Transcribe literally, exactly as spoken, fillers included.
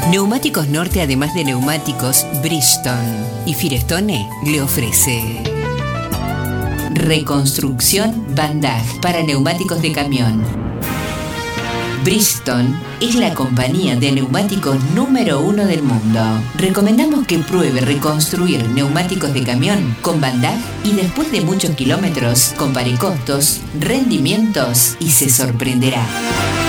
Neumáticos Norte, además de neumáticos, Bridgestone y Firestone le ofrece reconstrucción Bandaj para neumáticos de camión. Bridgestone es la compañía de neumáticos número uno del mundo. Recomendamos que pruebe reconstruir neumáticos de camión con Bandaj y después de muchos kilómetros compare costos, rendimientos y se sorprenderá.